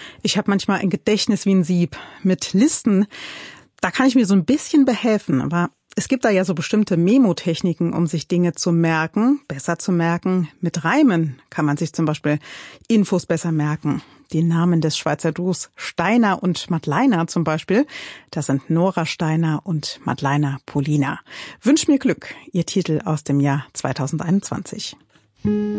Ich habe manchmal ein Gedächtnis wie ein Sieb. Mit Listen, da kann ich mir so ein bisschen behelfen. Aber es gibt da ja so bestimmte Memotechniken, um sich Dinge zu merken, besser zu merken. Mit Reimen kann man sich zum Beispiel Infos besser merken. Die Namen des Schweizer Duos Steiner und Madleiner zum Beispiel, das sind Nora Steiner und Madleiner Polina. Wünsch mir Glück, ihr Titel aus dem Jahr 2021.